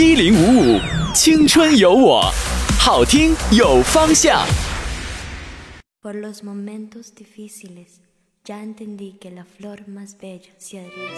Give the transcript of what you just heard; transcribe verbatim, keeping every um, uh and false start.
一零五五，青春有我，好听有方向。 Por los momentos difíciles, ya entendí que la flor más bella se adhiere.